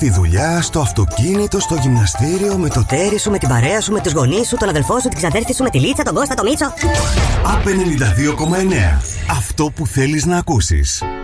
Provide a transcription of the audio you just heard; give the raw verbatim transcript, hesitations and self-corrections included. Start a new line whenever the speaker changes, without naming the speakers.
Στη δουλειά, στο αυτοκίνητο, στο γυμναστήριο, με το τέρι σου, με την παρέα σου, με τους γονείς σου, τον αδελφό σου, την ξαδέρφη σου, με τη Λίτσα, τον Κώστα, τον Μίτσο.
Απ ενενήντα δύο κόμμα εννέα. Αυτό που θέλεις να ακούσεις.